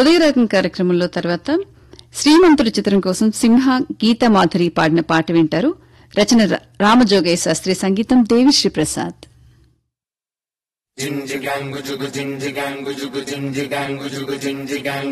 ఉదయరాగం కార్యక్రమంలో తర్వాత శ్రీమంతుడు చిత్రం కోసం సింహ గీతా మాధురి పాడిన పాట వింటారు. రచన రామజోగయ్య శాస్త్రి, సంగీతం దేవిశ్రీ ప్రసాద్. జింజిగాంగు జుగు జింజిగాంగు జుగు జింజిగాంగు జుగు జింజిగాంగు